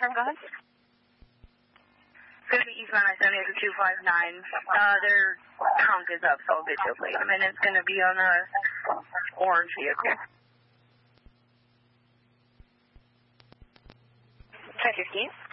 confirm, go ahead. It's going to be eastbound I-78 to 259. Their trunk is up, so I'll get you a plate. And it's going to be on a orange vehicle. 515.